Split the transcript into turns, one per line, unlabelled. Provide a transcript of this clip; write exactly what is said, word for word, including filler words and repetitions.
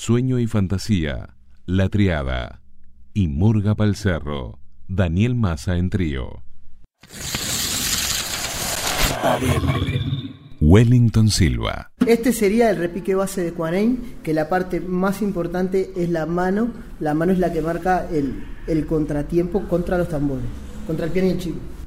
Sueño y Fantasía, La Triada. Y Murga pa'l Cerro, Daniel Massa en trío. Wellington Silva.
Este sería el repique base de Cuarein, que la parte más importante es la mano. La mano es la que marca el, el contratiempo contra los tambores, contra el piano y el chivo.